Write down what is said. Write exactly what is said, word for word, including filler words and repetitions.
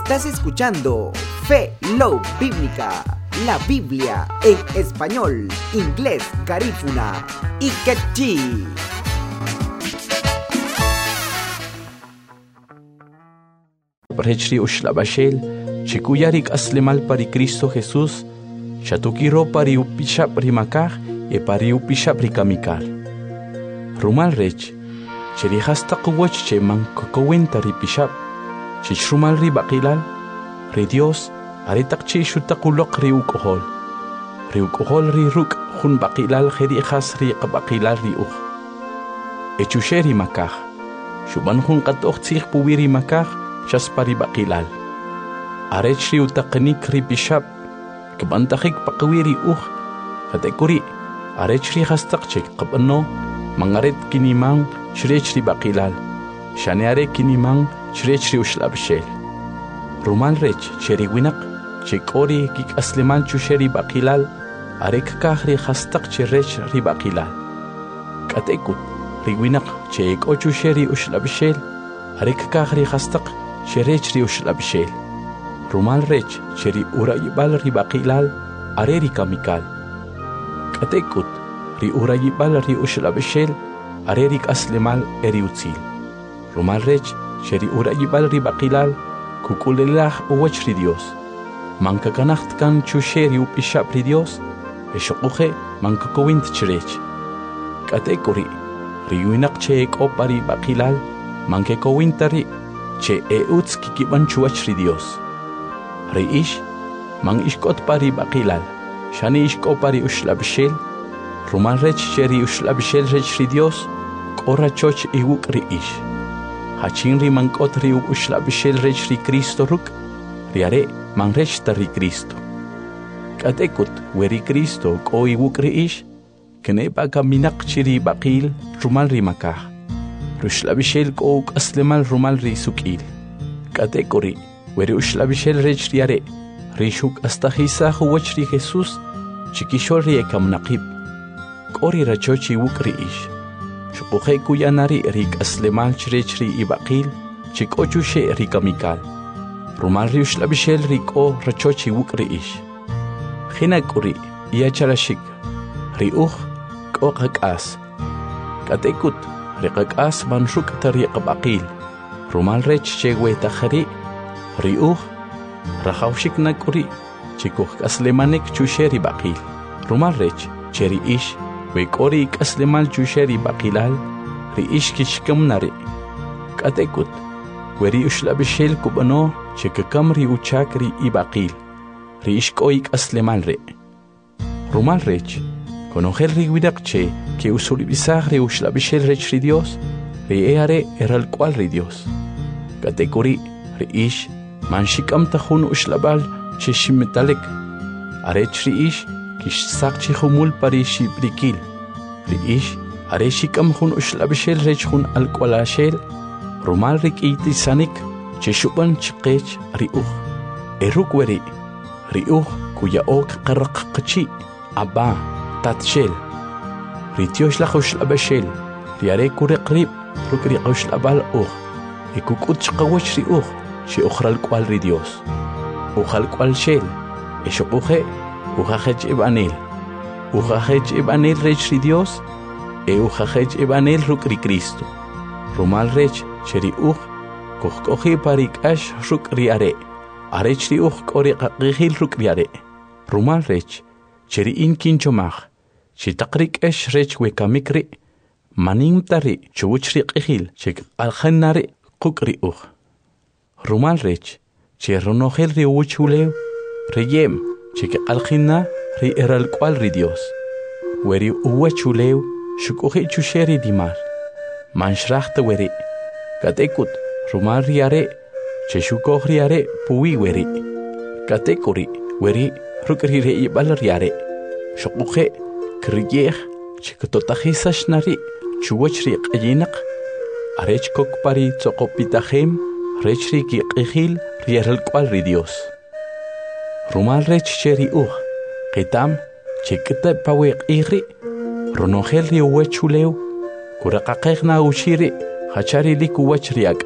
Estás escuchando Fe Love Bíblica, la Biblia en español, inglés, garífuna y quechí. Rechri ushlabashel, chikuyarik aslemal pari Cristo Jesús, chatukiro pari upishap rimakaj e pari upishap rikamikal. Rumal rech, cherihasta kuwach che man kokowenta ripishap, chichrumal ribakilal, ri Dios, aritak che shutakulok ri ukohol. Ri ukohol ri ruk hun bakilal jerihas ri kabakilal ri uch. Echusheri makaj, shuban hun katoch tzich puwiri makaj, chaspari bakilal. Arechri utaqnik ri bishap, kabantahik pakawiri uch, katekuri, arechri hastakchek kabano, mangaret kinimang, shrechri bakilal, shaneare kinimang, shrechri ushlabshel. Rumal rech, cheri winak, chekori kik asleman chusheri bakilal, arek kahri hastak cherech ri bakilal. Katekut, ri winak, chek ochusheri ushlabshel, arek kahri hastak, Sherech ri ushlabshel. Rumal rech cheri urayibal ri bakilal areri kamikal. Katekut ri urayibal ri ushlabshel arerik aslemal eri utzil. Rumal rech cheri urayibal ri bakilal kukulelah uwach ri Dios. Mankakanacht kan chusheri upishap ri Dios eshokuhe mankakowint cherech. Katekuri ri winak cheek opari bakilal mankekowintari che euts kikiban chuach ri Dios. Reish, man ishkot pari bakilal, shani ishko pari ushlabshel, rumal rech cheri ushlabshel rech ri Dios, kora choch iwuk reish. Hachin ri mankot ri ushlabshel rech ri Cristo ruk, riare man rech ta ri Cristo. Katekut weri Cristo ko iwuk reish, kene baka minak chiri bakil rumal ri makah. Rushlabishel ko aslemal rumal ri sukil. Katekori, weri ushlabishel rech riare, rishuk astahisa huwach ri Jesus, chikishol ri ekam naqib. Kori rachochi wuk ri ish. Shukuhe kuyanari rik aslemal chirech ri ibakil, chikochushe ri kamikal. Rumal ri ushlabishel riko rachochi wuk ri ish. Hinakuri, iacharashik, ri uch, ko kakas. Katekut, Riqakas manshuk tariq bakil. Rumal rech chewe takhari. Riuh. Rahawshik nakuri. Chikuh kaslemanik chusheri bakil. Rumal rech cheri ish. Wekori kaslemal chusheri bakilal. Riish kishkam nari. Katekut. Weri ushlabishel kubano. Chikakam ri uchakri ibakil. Riish koi kaslemal re. Rumal rech. Conocer ri widakche que usuribisar ri ushlabishel rech ri Dios, ri eare eral cual ri Dios. Katekuri ri ish, manshikam tahun ushlabal che shimetalek. Arech ri ish, kish sakchi humul pari shibrikil. Ri ish, areshikam hun ushlabishel rech hun al cualashel, rumal rik iti sanik, che shuban chikech ri uch. Eruk weri, ri uch kuya ok karakkachi, abba. Tatshel Ritiosh la ushlabashel riare kureqrib rukri ushlabal uch ikukut chqawach ri uch shi ukhral kwal ri Dios ukhal kwal shel eshokuhe ukhajech ibanel ukhajech ibanel rech ri Dios e ukhajech ibanel rukri Cristo rumal rech cheri uch kokkohi parik ash rukri are arech ri uch kori qaqihil rukri are rumal rech cheri in kinchomach chitaqrik esh rech wekamikri manim tari chuchri qihil chik alkhanari qukri uch rumal rech che ronohel ri uchuleu reyem chik alkhina ri eral kwal ri Dios weri uwachuleu shukuhi chusheri dimar manshracht weri katekut rumal riare che shukoh riare puwi weri katekuri weri rukri re ibal riare shukuhe kriyeh chiktotahisash nari chuwachri qayinak arech kok pari tsokopitahem rechri ki qihil rieral kwal ri Dios rumal rech cheri uch qitam chikta pawe qihri ronohel ri uwachuleu kuraqaqeqna ushiri hachari liku wachriak